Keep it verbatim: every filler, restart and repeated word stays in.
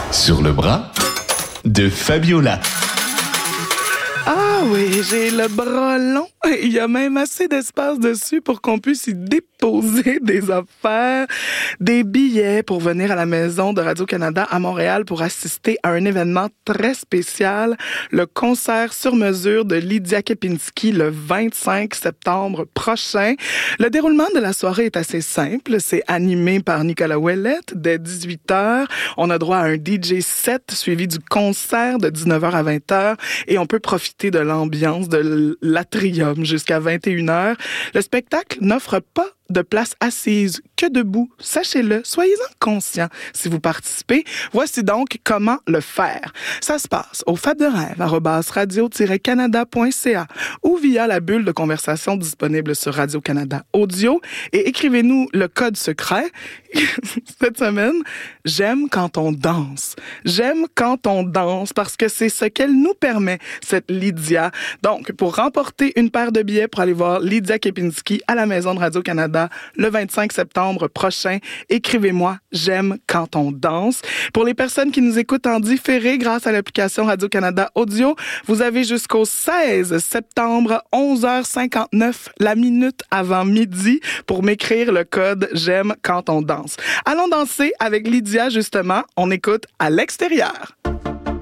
Sur le bras de Fabiola. Ah oui, j'ai le bras long. Il y a même assez d'espace dessus pour qu'on puisse y déposer des affaires, des billets pour venir à la maison de Radio-Canada à Montréal pour assister à un événement très spécial, le concert sur mesure de Lydia Kepinski le vingt-cinq septembre prochain. Le déroulement de la soirée est assez simple. C'est animé par Nicolas Ouellette dès dix-huit heures. On a droit à un D J set suivi du concert de dix-neuf heures à vingt heures et on peut profiter de l'ambiance de l'atrium jusqu'à vingt et une heures. Le spectacle n'offre pas de place assise que debout. Sachez-le, soyez-en conscients si vous participez. Voici donc comment le faire. Ça se passe au fab de rêve arobase radio tiret canada point c a ou via la bulle de conversation disponible sur Radio-Canada Audio et écrivez-nous le code secret. Cette semaine, j'aime quand on danse. J'aime quand on danse parce que c'est ce qu'elle nous permet, cette Lydia. Donc, pour remporter une paire de billets pour aller voir Lydia Kepinski à la Maison de Radio-Canada le vingt-cinq septembre prochain, écrivez-moi « J'aime quand on danse ». Pour les personnes qui nous écoutent en différé grâce à l'application Radio-Canada Audio, vous avez jusqu'au seize septembre, onze heures cinquante-neuf, la minute avant midi, pour m'écrire le code « J'aime quand on danse ». Allons danser avec Lydia, justement. On écoute à l'extérieur.